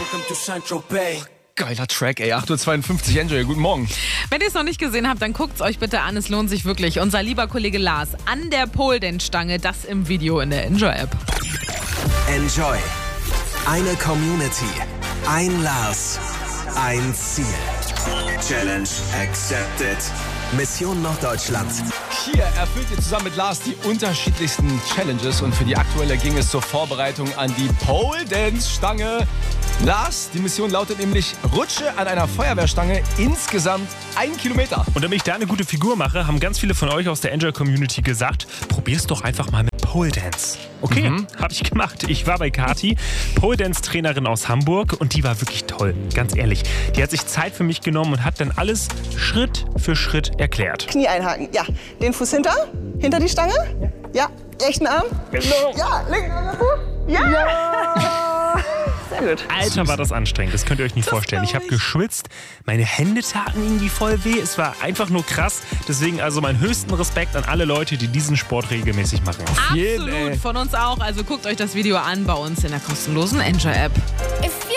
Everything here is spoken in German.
Geiler Track, ey. 8:52 Uhr, Enjoy. Guten Morgen. Wenn ihr es noch nicht gesehen habt, dann guckt es euch bitte an. Es lohnt sich wirklich. Unser lieber Kollege Lars an der Pole-Dance-Stange, das im Video in der Enjoy-App. Enjoy. Eine Community. Ein Lars. Ein Ziel. Challenge accepted. Mission Norddeutschland. Hier erfüllt ihr zusammen mit Lars die unterschiedlichsten Challenges und für die aktuelle ging es zur Vorbereitung an die Pole-Dance-Stange. Lars, die Mission lautet nämlich, rutsche an einer Feuerwehrstange insgesamt 1 Kilometer. Und damit ich da eine gute Figur mache, haben ganz viele von euch aus der Enjoy-Community gesagt, probier's doch einfach mal mit Pole Dance. Okay, habe ich gemacht. Ich war bei Kati, Pole Dance Trainerin aus Hamburg und die war wirklich toll, ganz ehrlich. Die hat sich Zeit für mich genommen und hat dann alles Schritt für Schritt erklärt. Knie einhaken, ja. Den Fuß hinter die Stange. Ja, rechten Arm. Genau. Ja, linken Arm dazu. Ja. Sehr gut. Alter, war das anstrengend, das könnt ihr euch nicht vorstellen. Ich habe geschwitzt, meine Hände taten irgendwie voll weh, es war einfach nur krass. Deswegen also meinen höchsten Respekt an alle Leute, die diesen Sport regelmäßig machen. Absolut, von uns auch. Also guckt euch das Video an bei uns in der kostenlosen Enjoy-App. If you